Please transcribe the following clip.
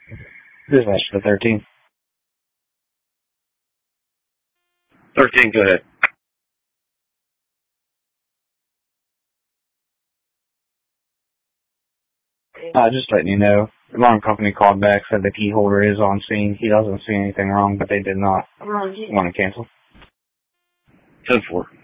Dispatch to 13. 13, go ahead. Just letting you know, the alarm company called back, said the key holder is on scene. He doesn't see anything wrong, but they did not want to cancel. 10-4.